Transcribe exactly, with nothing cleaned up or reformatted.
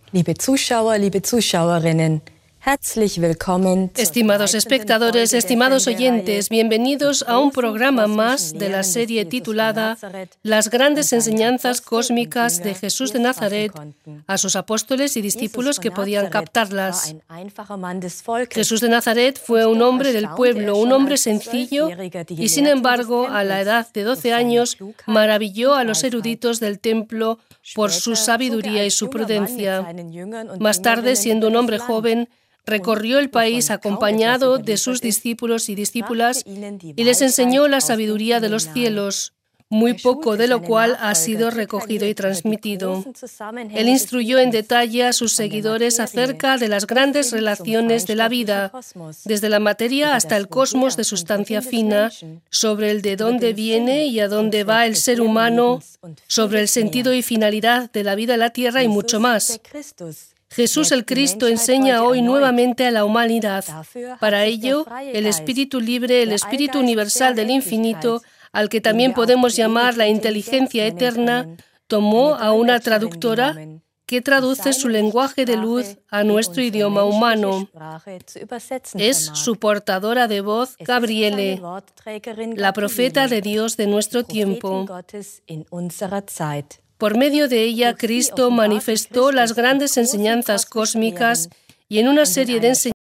Liebe Zuschauer, liebe Zuschauerinnen, herzlich willkommen. Estimados espectadores, estimados oyentes, bienvenidos a un programa más de la serie titulada Las grandes enseñanzas cósmicas de Jesús de Nazaret a sus apóstoles y discípulos que podían captarlas. Jesús de Nazaret fue un hombre del pueblo, un hombre sencillo, y sin embargo, a la edad de doce años, maravilló a los eruditos del templo por su sabiduría y su prudencia. Más tarde, siendo un hombre joven, recorrió el país acompañado de sus discípulos y discípulas y les enseñó la sabiduría de los cielos, muy poco de lo cual ha sido recogido y transmitido. Él instruyó en detalle a sus seguidores acerca de las grandes relaciones de la vida, desde la materia hasta el cosmos de sustancia fina, sobre el de dónde viene y a dónde va el ser humano, sobre el sentido y finalidad de la vida en la tierra y mucho más. Jesús el Cristo enseña hoy nuevamente a la humanidad. Para ello, el espíritu libre, el espíritu universal del infinito, al que también podemos llamar la inteligencia eterna, tomó a una traductora que traduce su lenguaje de luz a nuestro idioma humano. Es su portadora de voz, Gabriele, la profeta de Dios de nuestro tiempo. Por medio de ella, Cristo manifestó las grandes enseñanzas cósmicas y en una serie de enseñanzas